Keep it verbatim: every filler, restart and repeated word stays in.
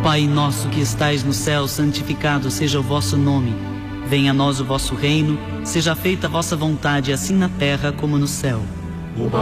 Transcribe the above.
Pai nosso que estais no céu, santificado seja o vosso nome. Venha a nós o vosso reino, seja feita a vossa vontade, assim na terra como no céu. O